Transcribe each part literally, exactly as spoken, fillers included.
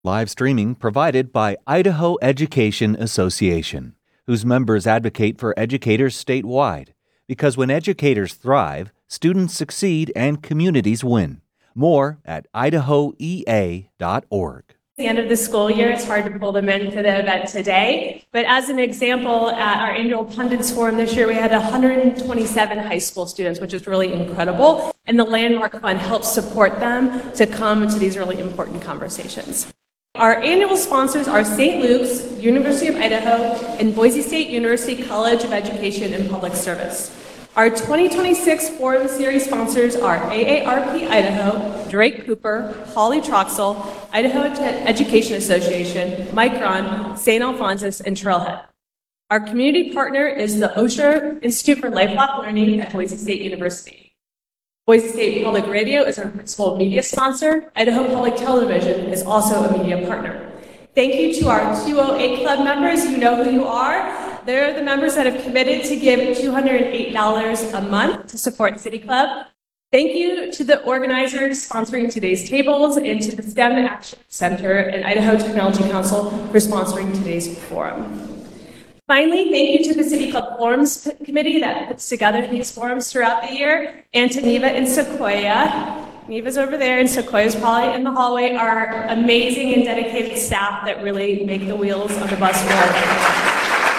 Live streaming provided by Idaho Education Association, whose members advocate for educators statewide. Because when educators thrive, students succeed and communities win. More at idaho e a dot org. The end of the school year, it's hard to pull them into the event today. But as an example, at our annual Pundits Forum this year, we had one hundred twenty-seven high school students, which is really incredible. And the Landmark Fund helps support them to come to these really important conversations. Our annual sponsors are Saint Luke's, University of Idaho, and Boise State University College of Education and Public Service. Our twenty twenty-six Forum Series sponsors are A A R P Idaho, Drake Cooper, Holly Troxel, Idaho Education Association, Micron, Saint Alphonsus, and Trailhead. Our community partner is the Osher Institute for Lifelong Learning at Boise State University. Boise State Public Radio is our principal media sponsor. Idaho Public Television is also a media partner. Thank you to our two oh eight Club members. You know who you are. They're the members that have committed to give two hundred eight dollars a month to support City Club. Thank you to the organizers sponsoring today's tables and to the STEM Action Center and Idaho Technology Council for sponsoring today's forum. Finally, thank you to the City Club Forums Committee that puts together these forums throughout the year, and to Neva and Sequoia. Neva's over there, and Sequoia's probably in the hallway, our amazing and dedicated staff that really make the wheels of the bus roll.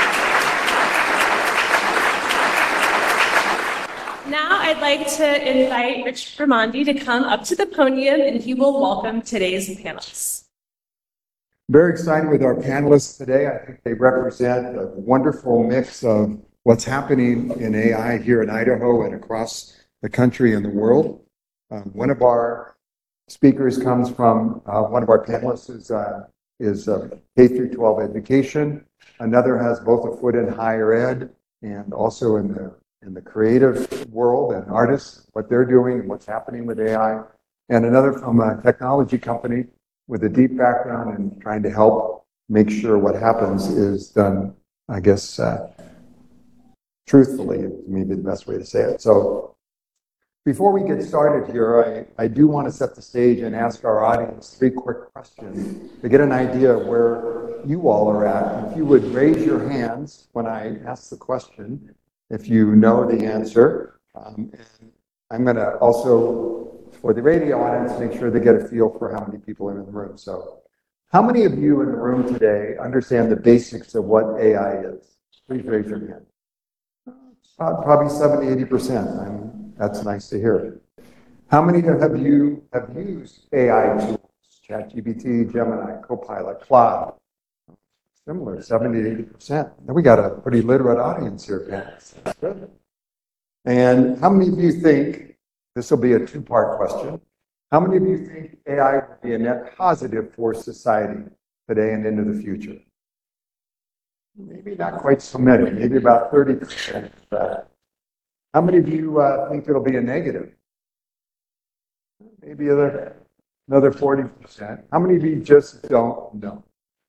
Now I'd like to invite Rich Raimondi to come up to the podium, and he will welcome today's panelists. Very excited with our panelists today. I think they represent a wonderful mix of what's happening in A I here in Idaho and across the country and the world. Um, one of our speakers comes from, uh, one of our panelists is, uh, is uh, K through twelve education. Another has both a foot in higher ed and also in the in the creative world and artists, what they're doing and what's happening with A I. And another from a technology company with a deep background in trying to help make sure what happens is done, I guess, uh, truthfully, is maybe the best way to say it. So before we get started here, I, I do want to set the stage and ask our audience three quick questions to get an idea of where you all are at. If you would raise your hands when I ask the question, if you know the answer. Um, and I'm going to also, for the radio audience, make sure they get a feel for how many people are in the room. So how many of you in the room today understand the basics of what A I is? Please raise your hand. Probably seventy, eighty percent. I'm, that's nice to hear. How many have you have used A I tools? ChatGPT, Gemini, Copilot, Claude. Similar, seventy, eighty percent. Then we got a pretty literate audience here, Pat. That's good. And how many of you think, this will be a two-part question, how many of you think A I will be a net positive for society today and into the future? Maybe not quite so many, maybe about thirty percent. How many of you uh, think it'll be a negative? Maybe other, another forty percent. How many of you just don't know?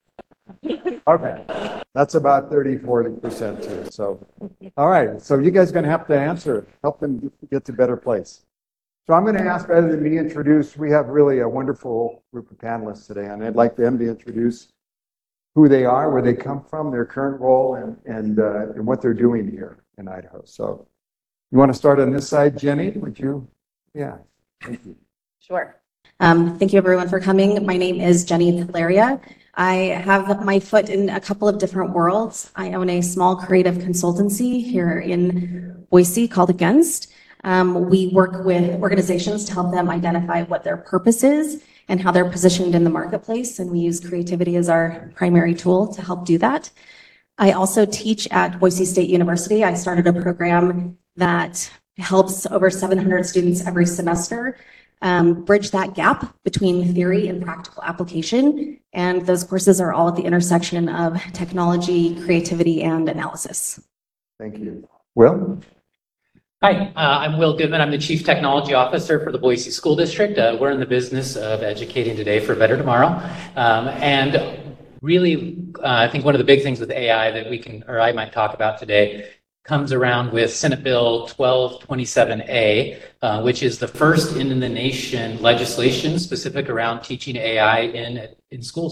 Okay, that's about thirty, forty percent too. So, all right, so you guys are going to have to answer, help them get to a better place. So I'm going to ask, rather than me introduce, we have really a wonderful group of panelists today, and I'd like them to introduce who they are, where they come from, their current role, and, and, uh, and what they're doing here in Idaho. So you want to start on this side, Jenny? Would you? Yeah, thank you. Sure. Um, thank you everyone for coming. My name is Jenny Telaria. I have my foot in a couple of different worlds. I own a small creative consultancy here in Boise called Against. Um, we work with organizations to help them identify what their purpose is and how they're positioned in the marketplace, and we use creativity as our primary tool to help do that. I also teach at Boise State University. I started a program that helps over seven hundred students every semester um, bridge that gap between theory and practical application. And those courses are all at the intersection of technology, creativity, and analysis. Thank you. Will? Hi, uh, I'm Will Goodman. I'm the Chief Technology Officer for the Boise School District. Uh, we're in the business of educating today for a better tomorrow. Um, and really, uh, I think one of the big things with A I that we can, or I might talk about today, comes around with Senate Bill twelve twenty-seven A, uh, which is the first in the nation legislation specific around teaching A I in, in schools.